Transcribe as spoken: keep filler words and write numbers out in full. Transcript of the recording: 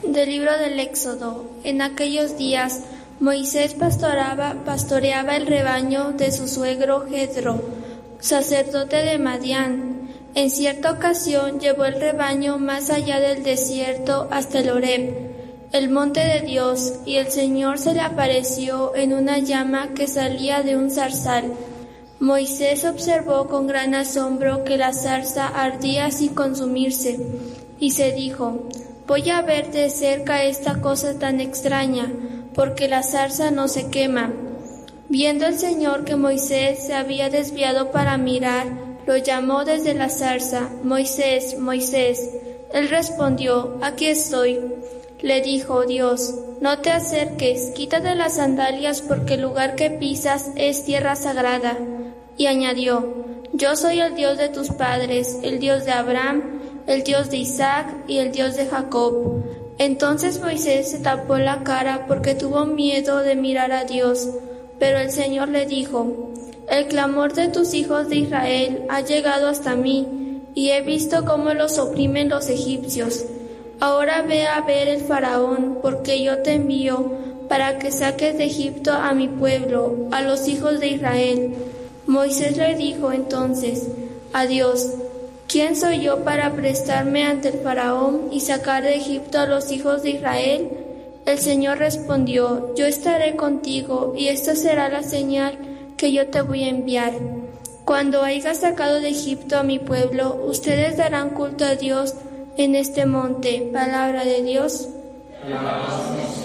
Del libro del Éxodo. En aquellos días, Moisés pastoreaba, pastoreaba el rebaño de su suegro Jetro, sacerdote de Madián. En cierta ocasión llevó el rebaño más allá del desierto hasta el Horeb, el monte de Dios, y el Señor se le apareció en una llama que salía de un zarzal. Moisés observó con gran asombro que la zarza ardía sin consumirse, y se dijo: voy a ver de cerca esta cosa tan extraña, porque la zarza no se quema. Viendo el Señor que Moisés se había desviado para mirar, lo llamó desde la zarza: Moisés, Moisés. Él respondió: aquí estoy. Le dijo Dios: no te acerques, quítate las sandalias, porque el lugar que pisas es tierra sagrada. Y añadió: yo soy el Dios de tus padres, el Dios de Abraham, el Dios de Isaac y el Dios de Jacob. Entonces Moisés se tapó la cara porque tuvo miedo de mirar a Dios. Pero el Señor le dijo: el clamor de tus hijos de Israel ha llegado hasta mí, y he visto cómo los oprimen los egipcios. Ahora ve a ver el faraón, porque yo te envío para que saques de Egipto a mi pueblo, a los hijos de Israel. Moisés le dijo entonces a Dios: ¿quién soy yo para prestarme ante el faraón y sacar de Egipto a los hijos de Israel? El Señor respondió: yo estaré contigo, y esta será la señal que yo te voy a enviar. Cuando hayas sacado de Egipto a mi pueblo, ustedes darán culto a Dios en este monte. Palabra de Dios. Alabamos.